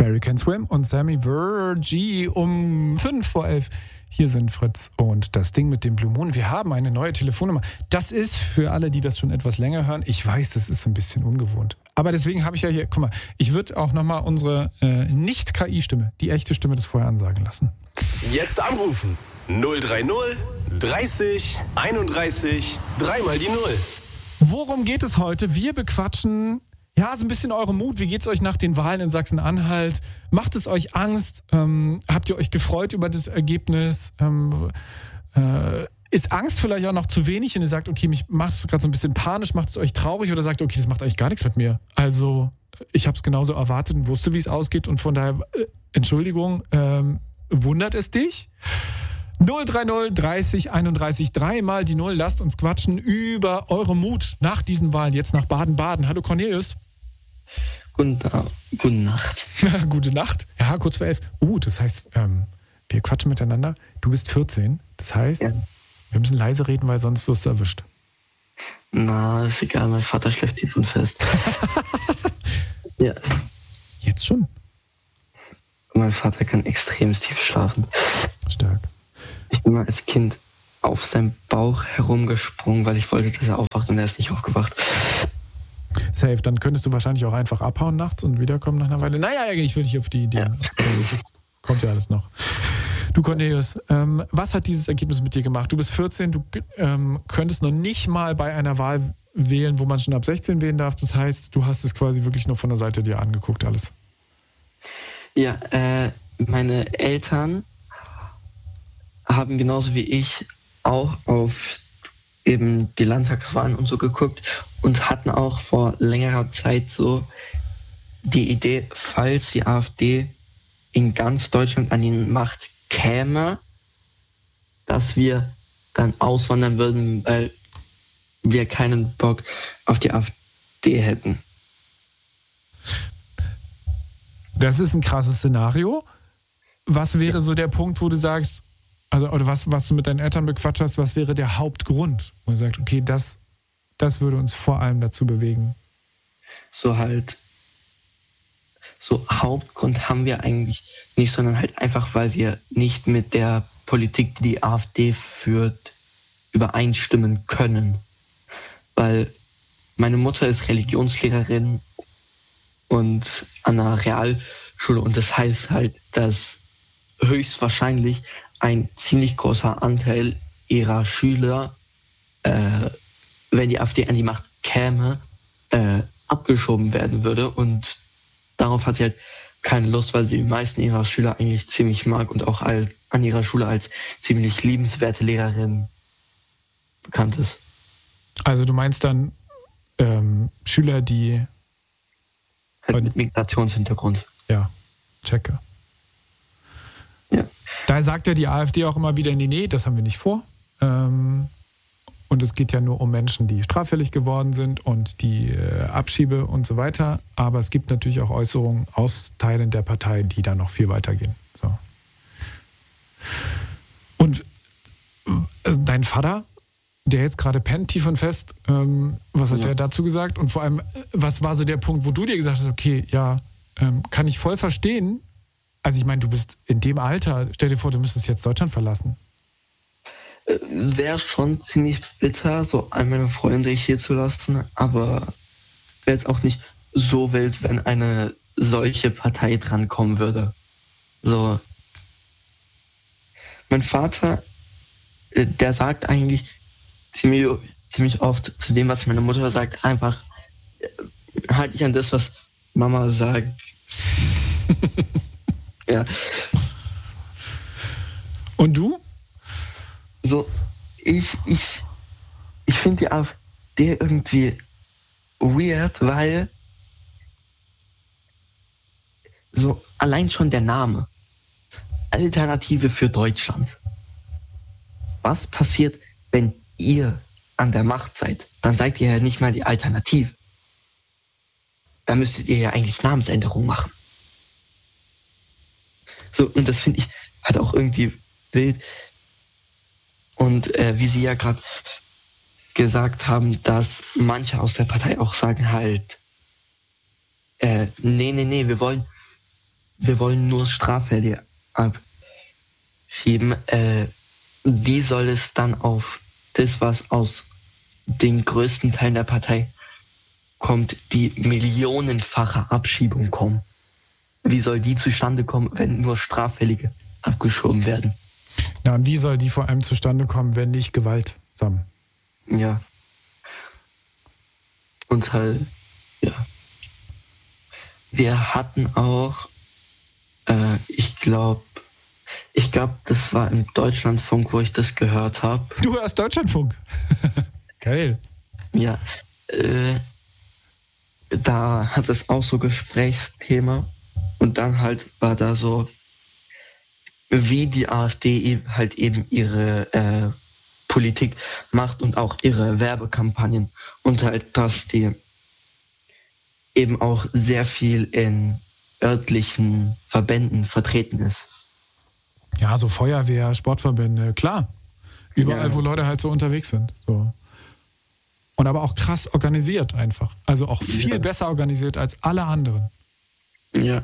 American Swim und Sammy Virgie um 11:05. Hier sind Fritz und das Ding mit dem Blue Moon. Wir haben eine neue Telefonnummer. Das ist für alle, die das schon etwas länger hören. Ich weiß, das ist ein bisschen ungewohnt. Aber deswegen habe ich ja hier, guck mal, ich würde auch nochmal unsere Nicht-KI-Stimme, die echte Stimme des vorher ansagen lassen. Jetzt anrufen. 030 30 31 3 die 0. Worum geht es heute? Wir bequatschen so ein bisschen eure Mut. Wie geht's euch nach den Wahlen in Sachsen-Anhalt? Macht es euch Angst? Habt ihr euch gefreut über das Ergebnis? Ist Angst vielleicht auch noch zu wenig? Und ihr sagt, okay, mich macht es gerade so ein bisschen panisch, macht es euch traurig? Oder sagt, okay, das macht eigentlich gar nichts mit mir? Also, ich habe es genauso erwartet und wusste, wie es ausgeht. Und von daher, Entschuldigung, wundert es dich? 030 30 31 3 mal die 0. Lasst uns quatschen über eure Mut nach diesen Wahlen. Jetzt nach Baden-Baden. Hallo Cornelius. Gute Nacht. Gute Nacht. Ja, kurz vor 11. Das heißt, wir quatschen miteinander. Du bist 14. Das heißt, wir müssen leise reden, weil sonst wirst du erwischt. Na, ist egal. Mein Vater schläft tief und fest. Ja. Jetzt schon? Mein Vater kann extrem tief schlafen. Stark. Ich bin mal als Kind auf seinem Bauch herumgesprungen, weil ich wollte, dass er aufwacht und er ist nicht aufgewacht. Safe, dann könntest du wahrscheinlich auch einfach abhauen nachts und wiederkommen nach einer Weile. Naja, ich will nicht auf die Idee. Ja. Kommt ja alles noch. Du Cornelius, was hat dieses Ergebnis mit dir gemacht? Du bist 14, du könntest noch nicht mal bei einer Wahl wählen, wo man schon ab 16 wählen darf. Das heißt, du hast es quasi wirklich nur von der Seite dir angeguckt, alles. Ja, meine Eltern haben genauso wie ich auch auf eben die Landtagswahlen und so geguckt und hatten auch vor längerer Zeit so die Idee, falls die AfD in ganz Deutschland an die Macht käme, dass wir dann auswandern würden, weil wir keinen Bock auf die AfD hätten. Das ist ein krasses Szenario. Was wäre so der Punkt, wo du sagst, oder was du mit deinen Eltern bequatscht hast, was wäre der Hauptgrund, wo du sagst, okay, das würde uns vor allem dazu bewegen? So Hauptgrund haben wir eigentlich nicht, sondern halt einfach, weil wir nicht mit der Politik, die die AfD führt, übereinstimmen können. Weil meine Mutter ist Religionslehrerin und an einer Realschule und das heißt halt, dass höchstwahrscheinlich ein ziemlich großer Anteil ihrer Schüler, wenn die AfD an die Macht käme, abgeschoben werden würde und darauf hat sie halt keine Lust, weil sie die meisten ihrer Schüler eigentlich ziemlich mag und auch an ihrer Schule als ziemlich liebenswerte Lehrerin bekannt ist. Also du meinst dann Schüler, die halt mit Migrationshintergrund. Ja, checke. Ja. Da sagt ja die AfD auch immer wieder, nee, das haben wir nicht vor. Und es geht ja nur um Menschen, die straffällig geworden sind und die Abschiebe und so weiter. Aber es gibt natürlich auch Äußerungen aus Teilen der Partei, die da noch viel weiter gehen. So. Und dein Vater, der jetzt gerade pennt, tief und fest, was hat der dazu gesagt? Und vor allem, was war so der Punkt, wo du dir gesagt hast, okay, ja, kann ich voll verstehen. Also ich meine, du bist in dem Alter, stell dir vor, du müsstest jetzt Deutschland verlassen. Wäre schon ziemlich bitter, so all meine Freunde hier zu lassen, aber wäre jetzt auch nicht so wild, wenn eine solche Partei drankommen würde. So. Mein Vater, der sagt eigentlich ziemlich oft zu dem, was meine Mutter sagt, einfach halt dich an das, was Mama sagt. Ja. Und du? So, ich finde die AfD irgendwie weird, weil so allein schon der Name. Alternative für Deutschland. Was passiert, wenn ihr an der Macht seid? Dann seid ihr ja nicht mal die Alternative. Da müsstet ihr ja eigentlich Namensänderung machen. So, und das finde ich halt auch irgendwie wild. Und wie Sie ja gerade gesagt haben, dass manche aus der Partei auch sagen halt, nee, wir wollen wir wollen nur Straffällige abschieben, wie soll es dann auf das, was aus den größten Teilen der Partei kommt, die millionenfache Abschiebung kommen? Wie soll die zustande kommen, wenn nur Straffällige abgeschoben werden? Ja, und wie soll die vor allem zustande kommen, wenn nicht gewaltsam? Ja. Und halt, ja. Wir hatten auch, ich glaube, das war im Deutschlandfunk, wo ich das gehört habe. Du hörst Deutschlandfunk. Geil. Ja, da hat es auch so Gesprächsthema. Und dann halt war da so, wie die AfD halt eben ihre Politik macht und auch ihre Werbekampagnen. Und halt, dass die eben auch sehr viel in örtlichen Verbänden vertreten ist. Ja, so Feuerwehr, Sportverbände, klar. Überall, wo Leute halt so unterwegs sind. So. Und aber auch krass organisiert einfach. Also auch viel besser organisiert als alle anderen. Ja.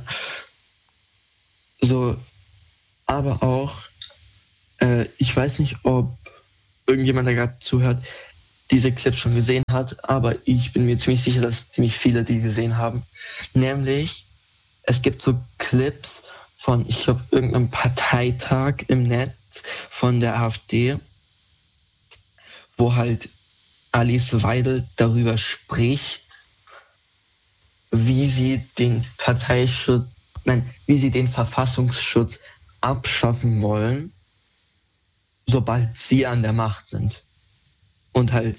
So, aber auch, ich weiß nicht, ob irgendjemand, der gerade zuhört, diese Clips schon gesehen hat, aber ich bin mir ziemlich sicher, dass ziemlich viele die gesehen haben. Nämlich, es gibt so Clips von, ich glaube, irgendeinem Parteitag im Netz von der AfD, wo halt Alice Weidel darüber spricht, wie sie den wie sie den Verfassungsschutz abschaffen wollen, sobald sie an der Macht sind. Und halt,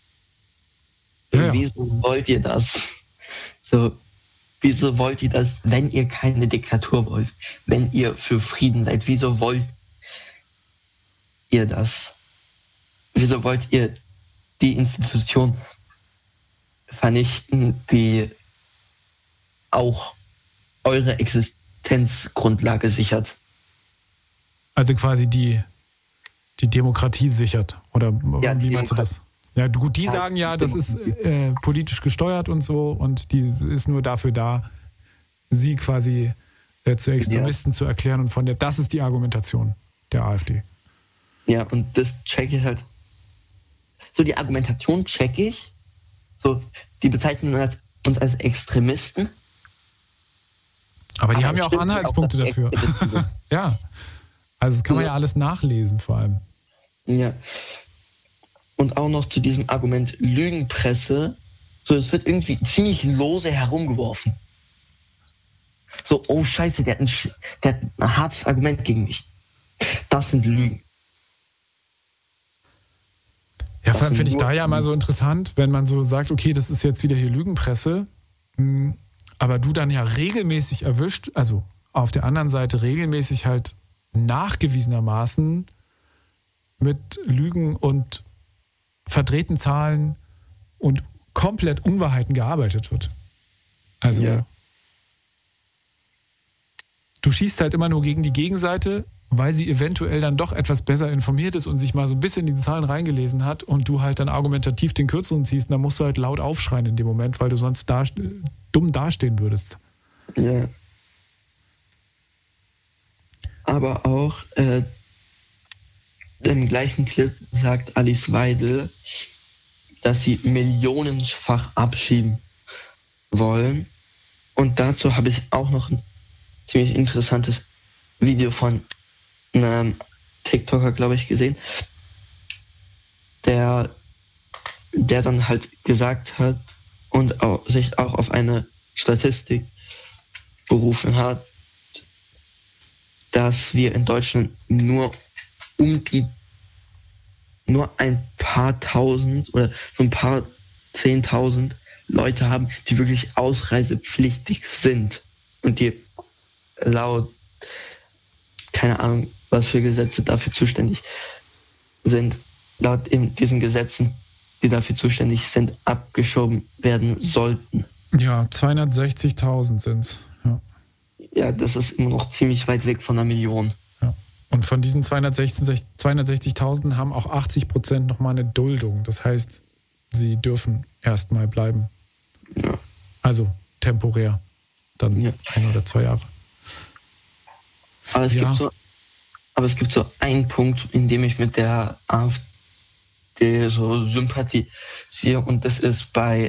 wieso wollt ihr das? So, wieso wollt ihr das, wenn ihr keine Diktatur wollt? Wenn ihr für Frieden seid, wieso wollt ihr das? Wieso wollt ihr die Institution vernichten, die auch eure Existenzgrundlage sichert? Also quasi die Demokratie sichert. Oder ja, wie meinst du das? Ja, gut, die sagen ja, das ist politisch gesteuert und so und die ist nur dafür da, sie quasi zu Extremisten zu erklären und das ist die Argumentation der AfD. Ja, und das checke ich halt. So, die Argumentation checke ich. So, die bezeichnen uns als Extremisten. Aber die haben ja auch Anhaltspunkte dafür. Ja. Also das kann man ja alles nachlesen vor allem. Ja. Und auch noch zu diesem Argument Lügenpresse. So, es wird irgendwie ziemlich lose herumgeworfen. So, oh Scheiße, der hat ein hartes Argument gegen mich. Das sind Lügen. Ja, vor allem finde ich da ja mal so interessant, wenn man so sagt, okay, das ist jetzt wieder hier Lügenpresse, aber du dann ja regelmäßig erwischt, also auf der anderen Seite regelmäßig halt nachgewiesenermaßen mit Lügen und verdrehten Zahlen und komplett Unwahrheiten gearbeitet wird. Also du schießt halt immer nur gegen die Gegenseite, weil sie eventuell dann doch etwas besser informiert ist und sich mal so ein bisschen in die Zahlen reingelesen hat und du halt dann argumentativ den Kürzeren ziehst, dann musst du halt laut aufschreien in dem Moment, weil du sonst dumm dastehen würdest. Ja. Aber auch im gleichen Clip sagt Alice Weidel, dass sie millionenfach abschieben wollen. Und dazu habe ich auch noch ein ziemlich interessantes Video von einem TikToker, glaube ich, gesehen, der dann halt gesagt hat und sich auch auf eine Statistik berufen hat, dass wir in Deutschland nur ein paar tausend oder so ein paar 10.000 Leute haben, die wirklich ausreisepflichtig sind und die laut, keine Ahnung, was für Gesetze dafür zuständig sind, laut in diesen Gesetzen, die dafür zuständig sind, abgeschoben werden sollten. Ja, 260.000 sind's. Ja. Ja, das ist immer noch ziemlich weit weg von einer Million. Ja. Und von diesen 260.000 haben auch 80% nochmal eine Duldung. Das heißt, sie dürfen erstmal bleiben. Ja. Also temporär. Dann 1 oder 2 Jahre. Aber Ja. es gibt so einen Punkt, in dem ich mit der AfD so sympathisiere, und das ist bei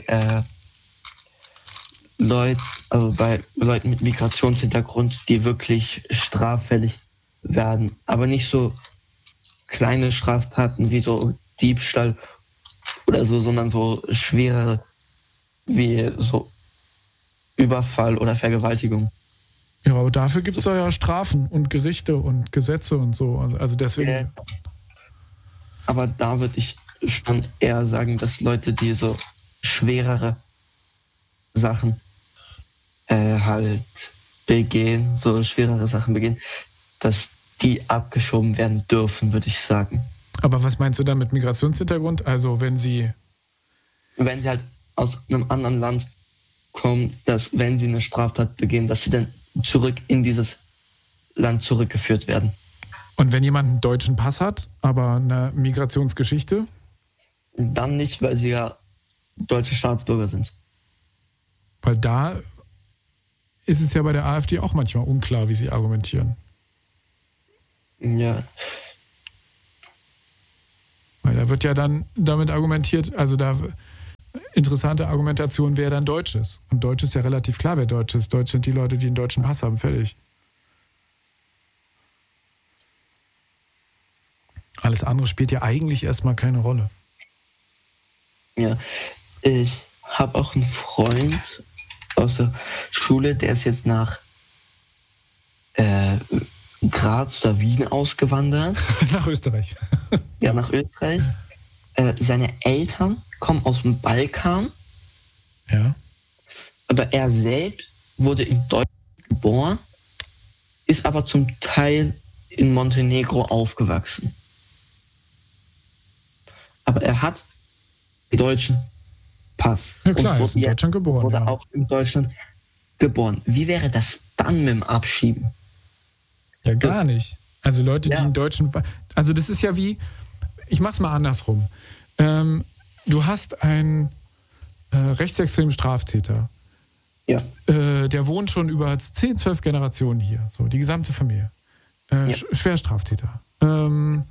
bei Leuten mit Migrationshintergrund, die wirklich straffällig werden. Aber nicht so kleine Straftaten wie so Diebstahl oder so, sondern so schwerere wie so Überfall oder Vergewaltigung. Ja, aber dafür gibt es ja Strafen und Gerichte und Gesetze und so. Also deswegen. Aber da würde ich schon eher sagen, dass Leute, die so schwerere Sachen halt begehen, so schwerere Sachen begehen, dass die abgeschoben werden dürfen, würde ich sagen. Aber was meinst du da mit Migrationshintergrund? Also wenn sie. Wenn sie halt aus einem anderen Land kommen, dass wenn sie eine Straftat begehen, dass sie dann zurück in dieses Land zurückgeführt werden. Und wenn jemand einen deutschen Pass hat, aber eine Migrationsgeschichte? Dann nicht, weil sie ja deutsche Staatsbürger sind. Weil da ist es ja bei der AfD auch manchmal unklar, wie sie argumentieren. Ja. Weil da wird ja dann damit argumentiert, also da interessante Argumentation, wer dann Deutsch ist. Und Deutsch ist ja relativ klar, wer Deutsch ist. Deutsch sind die Leute, die einen deutschen Pass haben, fertig. Alles andere spielt ja eigentlich erstmal keine Rolle. Ja. Ich habe auch einen Freund aus der Schule, der ist jetzt nach Graz oder Wien ausgewandert. Nach Österreich. Ja, nach Österreich. Seine Eltern kommen aus dem Balkan, Ja. aber er selbst wurde in Deutschland geboren, ist aber zum Teil in Montenegro aufgewachsen. Aber er hat den deutschen Pass. Ja klar, Und er ist in Deutschland geboren. wurde Ja. auch in Deutschland geboren. Wie wäre das dann mit dem Abschieben? Ja, gar nicht. Also Leute, die Ja. in deutschen... Also das ist ja wie... Ich mach's mal andersrum. Du hast einen rechtsextremen Straftäter. Ja. Der wohnt schon über 10, 12 Generationen hier. So, die gesamte Familie. Ja. Schwerstraftäter. Machen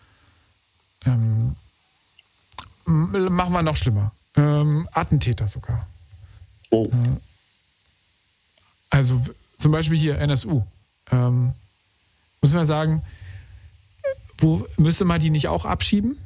wir noch schlimmer. Attentäter sogar. Oh. Also zum Beispiel hier NSU. Muss man sagen, müsste man die nicht auch abschieben?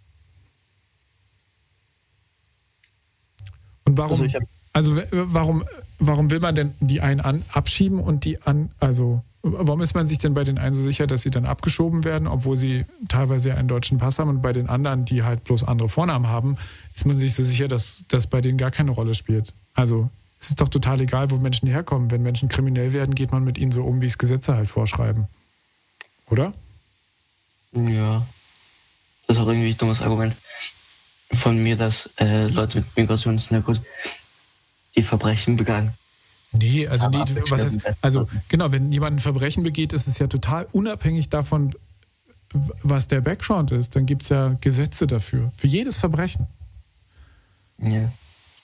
Und warum? Warum will man denn die einen abschieben und die also warum ist man sich denn bei den einen so sicher, dass sie dann abgeschoben werden, obwohl sie teilweise einen deutschen Pass haben, und bei den anderen, die halt bloß andere Vornamen haben, ist man sich so sicher, dass das bei denen gar keine Rolle spielt? Also es ist doch total egal, wo Menschen herkommen. Wenn Menschen kriminell werden, geht man mit ihnen so um, wie es Gesetze halt vorschreiben. Oder? Ja. Das ist auch irgendwie ein dummes Argument von mir, dass Leute mit Migrationshintergrund die Verbrechen begangen. Nee, also Aber nee, abwechselnd was heißt, am besten. also genau, wenn jemand ein Verbrechen begeht, ist es ja total unabhängig davon, was der Background ist. Dann gibt es ja Gesetze dafür. Für jedes Verbrechen. Ja.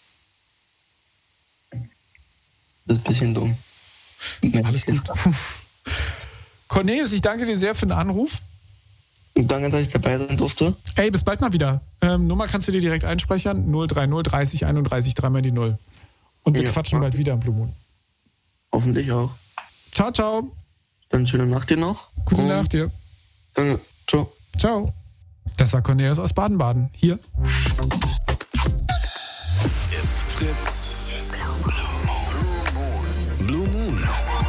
Das ist ein bisschen dumm. Alles gut. Cornelius, ich danke dir sehr für den Anruf. Danke, dass ich dabei sein durfte. Ey, bis bald mal wieder. Nummer kannst du dir direkt einspeichern. 030 30 31 3 die 0. Und wir Ja, quatschen bald wieder am Blue Moon. Hoffentlich auch. Ciao, ciao. Dann schöne Nacht dir noch. Gute Und Nacht dir. Danke. Ciao. Ciao. Das war Cornelius aus Baden-Baden. Hier. It's Fritz. Blue Moon.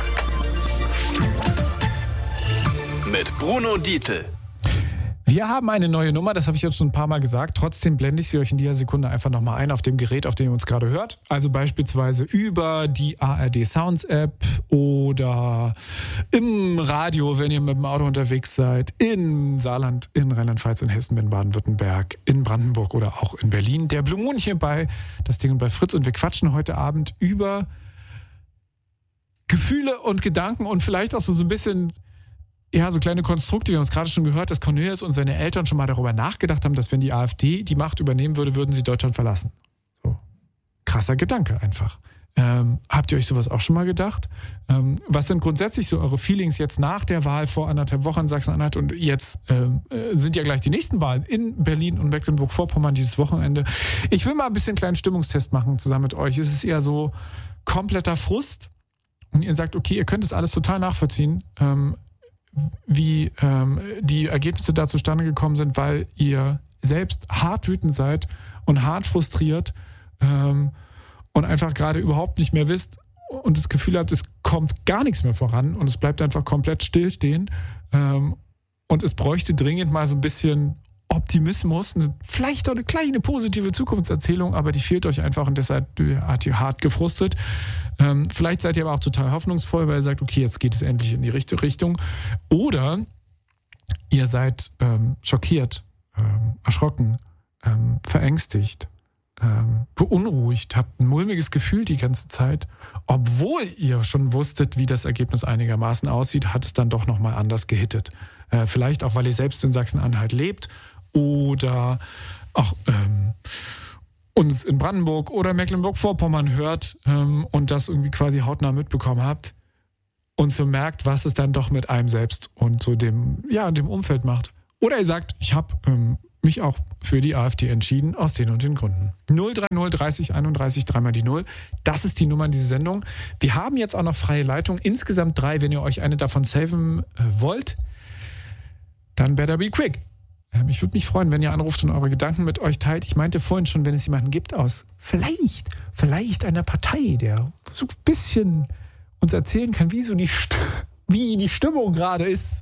Mit Bruno Dietl. Wir haben eine neue Nummer, das habe ich jetzt schon ein paar Mal gesagt. Trotzdem blende ich sie euch in dieser Sekunde einfach nochmal ein auf dem Gerät, auf dem ihr uns gerade hört. Also beispielsweise über die ARD Sounds App oder im Radio, wenn ihr mit dem Auto unterwegs seid, in Saarland, in Rheinland-Pfalz, in Hessen, in Baden-Württemberg, in Brandenburg oder auch in Berlin. Der Blue Moon hier bei Das Ding und bei Fritz, und wir quatschen heute Abend über Gefühle und Gedanken und vielleicht auch so ein bisschen... Ja, so kleine Konstrukte. Wir haben es gerade schon gehört, dass Cornelius und seine Eltern schon mal darüber nachgedacht haben, dass wenn die AfD die Macht übernehmen würde, würden sie Deutschland verlassen. So. Krasser Gedanke einfach. Habt ihr euch sowas auch schon mal gedacht? Was sind grundsätzlich so eure Feelings jetzt nach der Wahl vor 1,5 Wochen in Sachsen-Anhalt und jetzt sind ja gleich die nächsten Wahlen in Berlin und Mecklenburg-Vorpommern dieses Wochenende. Ich will mal ein bisschen einen kleinen Stimmungstest machen zusammen mit euch. Es ist eher so kompletter Frust und ihr sagt, okay, ihr könnt es alles total nachvollziehen, wie die Ergebnisse da zustande gekommen sind, weil ihr selbst hart wütend seid und hart frustriert und einfach gerade überhaupt nicht mehr wisst und das Gefühl habt, es kommt gar nichts mehr voran und es bleibt einfach komplett stillstehen und es bräuchte dringend mal so ein bisschen Optimismus, vielleicht auch eine kleine positive Zukunftserzählung, aber die fehlt euch einfach und deshalb hat ihr hart gefrustet. Vielleicht seid ihr aber auch total hoffnungsvoll, weil ihr sagt, okay, jetzt geht es endlich in die richtige Richtung. Oder ihr seid schockiert, erschrocken, verängstigt, beunruhigt, habt ein mulmiges Gefühl die ganze Zeit. Obwohl ihr schon wusstet, wie das Ergebnis einigermaßen aussieht, hat es dann doch nochmal anders gehittet. Vielleicht auch, weil ihr selbst in Sachsen-Anhalt lebt oder auch uns in Brandenburg oder Mecklenburg-Vorpommern hört und das irgendwie quasi hautnah mitbekommen habt und so merkt, was es dann doch mit einem selbst und so dem Umfeld macht. Oder ihr sagt, ich habe mich auch für die AfD entschieden, aus den und den Gründen. 030 30 31 3 die 0. Das ist die Nummer in dieser Sendung. Wir haben jetzt auch noch freie Leitung. Insgesamt 3, wenn ihr euch eine davon saven wollt. Dann better be quick. Ich würde mich freuen, wenn ihr anruft und eure Gedanken mit euch teilt. Ich meinte vorhin schon, wenn es jemanden gibt aus vielleicht einer Partei, der so ein bisschen uns erzählen kann, wie die Stimmung gerade ist.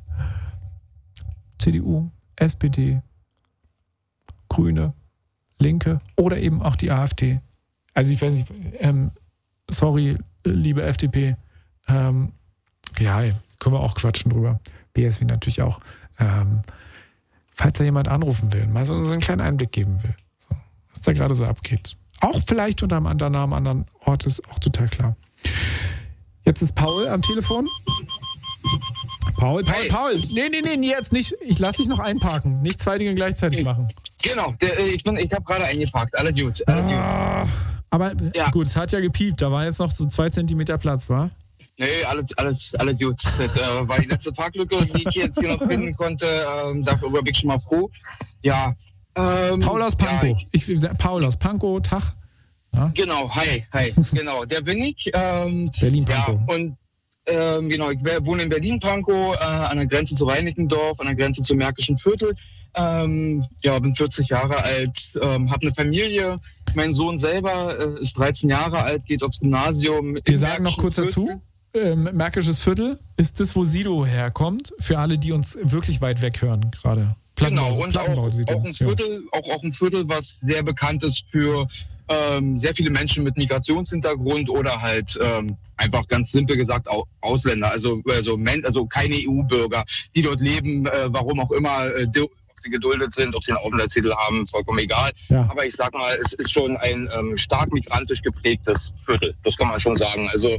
CDU, SPD, Grüne, Linke oder eben auch die AfD. Also ich weiß nicht, sorry, liebe FDP. Können wir auch quatschen drüber. BSW natürlich auch. Falls da jemand anrufen will, mal so einen kleinen Einblick geben will, so, was da gerade so abgeht. Auch vielleicht unter einem anderen Namen, anderen Ort, ist auch total klar. Jetzt ist Paul am Telefon. Paul. Nee, jetzt nicht. Ich lasse dich noch einparken. Nicht 2 Dinge gleichzeitig machen. Genau, ich habe gerade eingeparkt. Alle Dudes. Aber ja. Gut, es hat ja gepiept. Da war jetzt noch so 2 Zentimeter Platz, wa? Nee, alle Dudes. Das war die letzte Parklücke, die ich jetzt hier noch finden konnte. Darüber bin ich schon mal froh. Ja. Paul aus Pankow. Ja, Paul aus Pankow, Tag. Ja. Genau, hi. Genau, der bin ich. Berlin-Pankow. Ja, und genau, ich wohne in Berlin-Pankow, an der Grenze zu Reinickendorf, an der Grenze zum Märkischen Viertel. Bin 40 Jahre alt, habe eine Familie. Mein Sohn selber ist 13 Jahre alt, geht aufs Gymnasium. Wir sagen noch kurz dazu, Märkisches Viertel ist das, wo Sido herkommt, für alle, die uns wirklich weit weg hören gerade. Genau, und auch ein Viertel, was sehr bekannt ist für sehr viele Menschen mit Migrationshintergrund oder halt einfach ganz simpel gesagt Ausländer, also keine EU-Bürger, die dort leben, warum auch immer, ob sie geduldet sind, ob sie einen Aufenthaltstitel haben, vollkommen egal. Ja. Aber ich sag mal, es ist schon ein stark migrantisch geprägtes Viertel, das kann man schon sagen. Also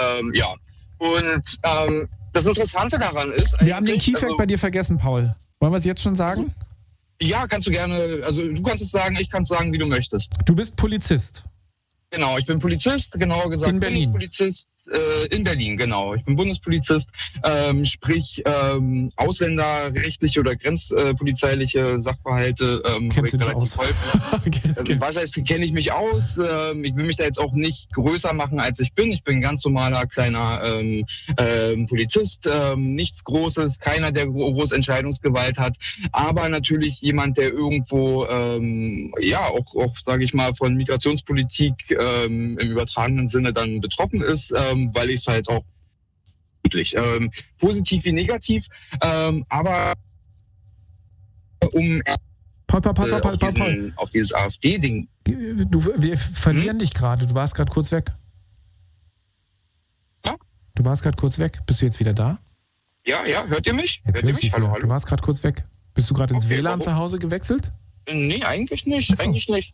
Und das Interessante daran ist... Wir haben den Keyfact bei dir vergessen, Paul. Wollen wir es jetzt schon sagen? Ja, kannst du gerne. Also du kannst es sagen, ich kann es sagen, wie du möchtest. Du bist Polizist. Genau, ich bin Polizist, genauer gesagt in Berlin. Bundespolizist in Berlin, genau. Ich bin Bundespolizist, sprich ausländerrechtliche oder grenzpolizeiliche Sachverhalte. Kennst du dich aus? Okay. Was heißt, kenne ich mich aus? Ich will mich da jetzt auch nicht größer machen, als ich bin. Ich bin ein ganz normaler, kleiner Polizist. Nichts Großes, keiner, der große Entscheidungsgewalt hat. Aber natürlich jemand, der irgendwo, auch sage ich mal, von Migrationspolitik im übertragenen Sinne dann betroffen ist, weil ich es halt auch wirklich positiv wie negativ, aber auf dieses AfD-Ding. Wir verlieren dich gerade. Du warst gerade kurz weg. Ja? Du warst gerade kurz weg. Bist du jetzt wieder da? Ja, hört ihr mich? Jetzt hört ihr mich? Hallo. Du warst gerade kurz weg. Bist du gerade ins WLAN zu Hause gewechselt? Nee, eigentlich nicht. So. Eigentlich nicht.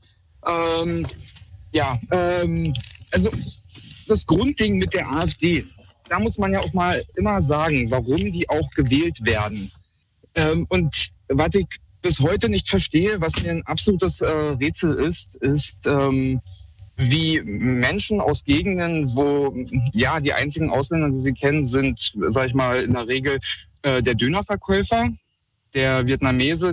Also das Grundding mit der AfD, da muss man ja auch mal immer sagen, warum die auch gewählt werden. Und was ich bis heute nicht verstehe, was mir ein absolutes Rätsel ist, wie Menschen aus Gegenden, wo ja die einzigen Ausländer, die sie kennen, sind, sag ich mal, in der Regel der Dönerverkäufer, der Vietnamese,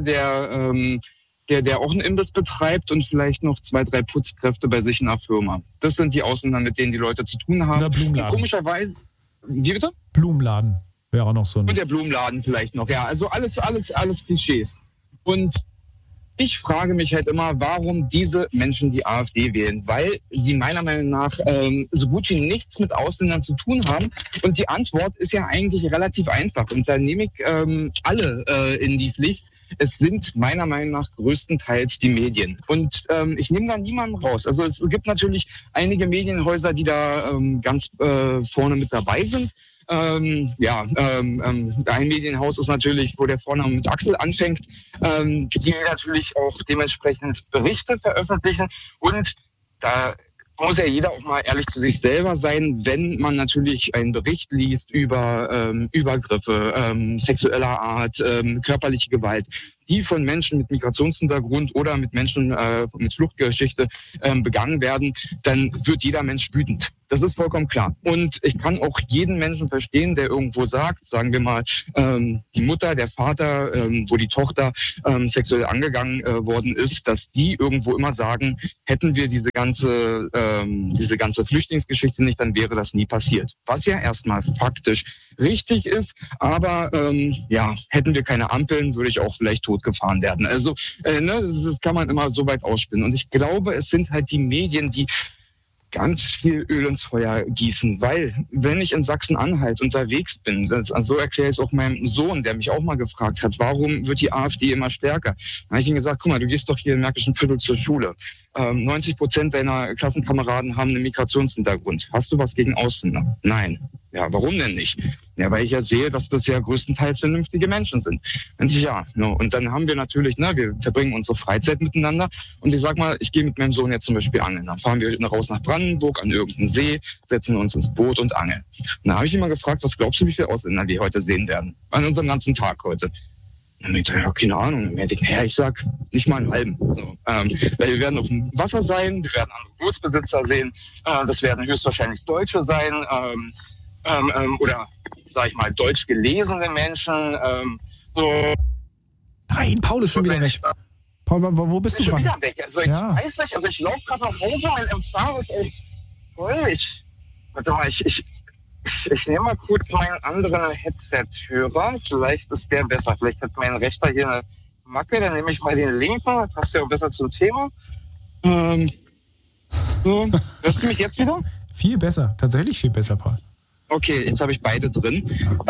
der auch einen Imbiss betreibt und vielleicht noch 2, 3 Putzkräfte bei sich in der Firma. Das sind die Ausländer, mit denen die Leute zu tun haben. Oder Blumenladen. Und komischerweise, wie bitte? Blumenladen wäre auch noch so ein... Und der Blumenladen vielleicht noch, ja. Also alles Klischees. Und ich frage mich halt immer, warum diese Menschen die AfD wählen, weil sie meiner Meinung nach so gut wie nichts mit Ausländern zu tun haben. Und die Antwort ist ja eigentlich relativ einfach. Und da nehme ich alle in die Pflicht. Es sind meiner Meinung nach größtenteils die Medien. Und ich nehme da niemanden raus. Also es gibt natürlich einige Medienhäuser, die da ganz vorne mit dabei sind. Ein Medienhaus ist natürlich, wo der Vorname mit Axel anfängt, die natürlich auch dementsprechend Berichte veröffentlichen. Und da muss ja jeder auch mal ehrlich zu sich selber sein, wenn man natürlich einen Bericht liest über Übergriffe sexueller Art, körperliche Gewalt, die von Menschen mit Migrationshintergrund oder mit Menschen mit Fluchtgeschichte begangen werden, dann wird jeder Mensch wütend. Das ist vollkommen klar. Und ich kann auch jeden Menschen verstehen, der irgendwo sagt, sagen wir mal, die Mutter, der Vater, wo die Tochter sexuell angegangen worden ist, dass die irgendwo immer sagen, hätten wir diese ganze Flüchtlingsgeschichte nicht, dann wäre das nie passiert. Was ja erstmal faktisch richtig ist, aber hätten wir keine Ampeln, würde ich auch vielleicht totgefahren werden. Also das kann man immer so weit ausspinnen. Und ich glaube, es sind halt die Medien, die ganz viel Öl ins Feuer gießen, weil wenn ich in Sachsen-Anhalt unterwegs bin, so erkläre ich es auch meinem Sohn, der mich auch mal gefragt hat, warum wird die AfD immer stärker? Da habe ich ihm gesagt, guck mal, du gehst doch hier im Märkischen Viertel zur Schule. 90% deiner Klassenkameraden haben einen Migrationshintergrund. Hast du was gegen Ausländer? Nein. Ja, warum denn nicht? Ja, weil ich ja sehe, dass das ja größtenteils vernünftige Menschen sind. Und und dann haben wir natürlich, wir verbringen unsere Freizeit miteinander. Und ich sag mal, ich gehe mit meinem Sohn jetzt zum Beispiel angeln. Dann fahren wir raus nach Brandenburg an irgendeinen See, setzen uns ins Boot und angeln. Und da habe ich ihn mal gefragt, was glaubst du, wie viele Ausländer wir heute sehen werden? An unserem ganzen Tag heute. Dann meinte er, ja, keine Ahnung. Ich sag, nicht mal einen halben. So, weil wir werden auf dem Wasser sein, wir werden andere Bootsbesitzer sehen, das werden höchstwahrscheinlich Deutsche sein, oder, sag ich mal, deutsch gelesene Menschen. Nein, Paul ist schon wieder weg. Paul, wo bist du gerade? Schon wieder weg. Also ich weiß nicht, ich laufe gerade nach Hause, mein Empfang ist echt voll. Warte mal, ich nehme mal kurz meinen anderen Headset-Hörer. Vielleicht ist der besser. Vielleicht hat mein rechter hier eine Macke. Dann nehme ich mal den linken. Das passt ja auch besser zum Thema. So, hörst du mich jetzt wieder? Viel besser. Tatsächlich viel besser, Paul. Okay, jetzt habe ich beide drin.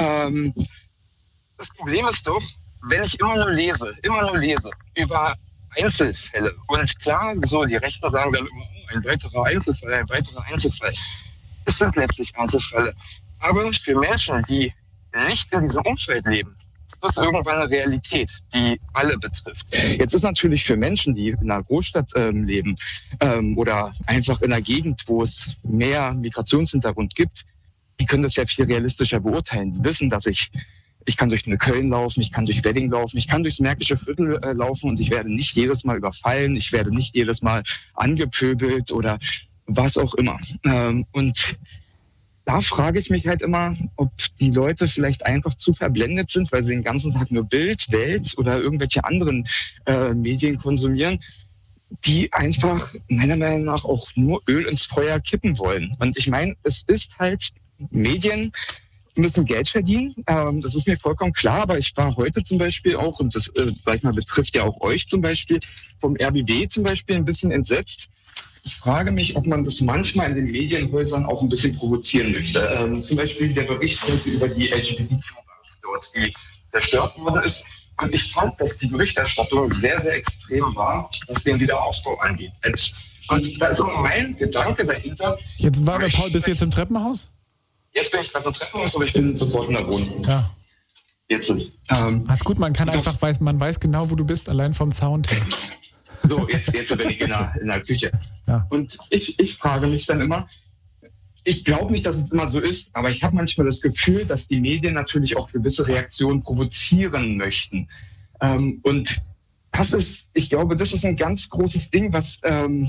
Das Problem ist doch, wenn ich immer nur lese über Einzelfälle. Und klar, so die Rechten sagen dann immer, ein weiterer Einzelfall. Es sind letztlich Einzelfälle. Aber für Menschen, die nicht in diesem Umfeld leben, ist das irgendwann eine Realität, die alle betrifft. Jetzt ist natürlich für Menschen, die in einer Großstadt leben oder einfach in einer Gegend, wo es mehr Migrationshintergrund gibt, die können das ja viel realistischer beurteilen. Die wissen, dass ich kann durch Neukölln laufen, ich kann durch Wedding laufen, ich kann durchs Märkische Viertel laufen und ich werde nicht jedes Mal überfallen, ich werde nicht jedes Mal angepöbelt oder was auch immer. Und da frage ich mich halt immer, ob die Leute vielleicht einfach zu verblendet sind, weil sie den ganzen Tag nur Bild, Welt oder irgendwelche anderen Medien konsumieren, die einfach meiner Meinung nach auch nur Öl ins Feuer kippen wollen. Und ich meine, es ist halt, Medien müssen Geld verdienen, das ist mir vollkommen klar, aber ich war heute zum Beispiel auch, und das, sag ich mal, betrifft ja auch euch zum Beispiel, vom RBB zum Beispiel ein bisschen entsetzt. Ich frage mich, ob man das manchmal in den Medienhäusern auch ein bisschen provozieren möchte. Zum Beispiel der Bericht über die LGBTQ-Dort, die zerstört worden ist. Und ich fand, dass die Berichterstattung sehr, sehr extrem war, was den Wiederaufbau angeht. Und da ist auch mein Gedanke dahinter. Jetzt war der Paul, bist du jetzt im Treppenhaus? Jetzt bin ich gerade im Treppenhaus, aber ich bin sofort in der Wohnung. Ja. Jetzt. Ist gut, man kann einfach, man weiß genau, wo du bist, allein vom Sound her. So, jetzt bin ich in der Küche. Ja. Und ich frage mich dann immer, ich glaube nicht, dass es immer so ist, aber ich habe manchmal das Gefühl, dass die Medien natürlich auch gewisse Reaktionen provozieren möchten. Und ich glaube, das ist ein ganz großes Ding, was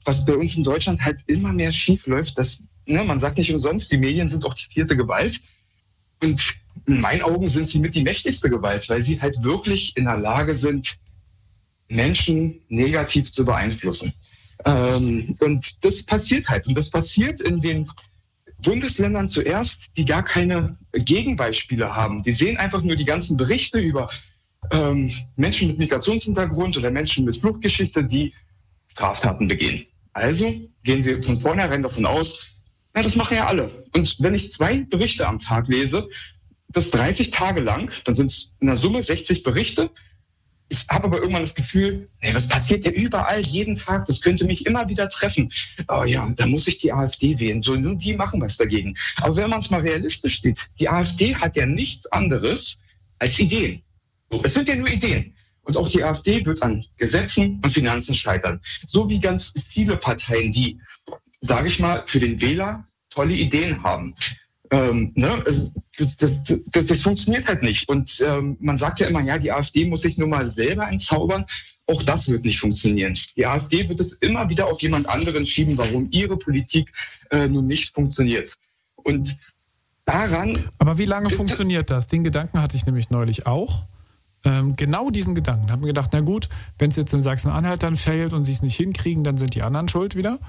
was bei uns in Deutschland halt immer mehr schief läuft, dass, man sagt nicht umsonst, die Medien sind auch die vierte Gewalt. Und in meinen Augen sind sie mit die mächtigste Gewalt, weil sie halt wirklich in der Lage sind, Menschen negativ zu beeinflussen. Und das passiert halt. Und das passiert in den Bundesländern zuerst, die gar keine Gegenbeispiele haben. Die sehen einfach nur die ganzen Berichte über Menschen mit Migrationshintergrund oder Menschen mit Fluchtgeschichte, die Straftaten begehen. Also gehen sie von vornherein davon aus, das machen ja alle. Und wenn ich 2 Berichte am Tag lese, das 30 Tage lang, dann sind es in der Summe 60 Berichte. Ich habe aber irgendwann das Gefühl, das passiert ja überall, jeden Tag, das könnte mich immer wieder treffen. Oh ja, da muss ich die AfD wählen, so nur die machen was dagegen. Aber wenn man es mal realistisch sieht, die AfD hat ja nichts anderes als Ideen. Es sind ja nur Ideen. Und auch die AfD wird an Gesetzen und Finanzen scheitern. So wie ganz viele Parteien, die, sage ich mal, für den Wähler tolle Ideen haben. Das funktioniert halt nicht. Und man sagt ja immer, die AfD muss sich nur mal selber entzaubern. Auch das wird nicht funktionieren. Die AfD wird es immer wieder auf jemand anderen schieben, warum ihre Politik nun nicht funktioniert. Und daran... Aber wie lange funktioniert das? Den Gedanken hatte ich nämlich neulich auch. Genau diesen Gedanken. Habe mir gedacht, na gut, wenn es jetzt in Sachsen-Anhalt dann failt und sie es nicht hinkriegen, dann sind die anderen schuld wieder.